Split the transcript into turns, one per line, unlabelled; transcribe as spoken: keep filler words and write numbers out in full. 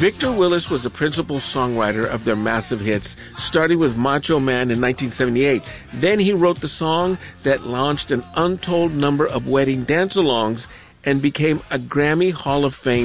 Victor Willis was the principal songwriter of their massive hits, starting with Macho Man in nineteen seventy-eight. Then he wrote the song that launched an untold number of wedding dance-alongs and became a Grammy Hall of Fame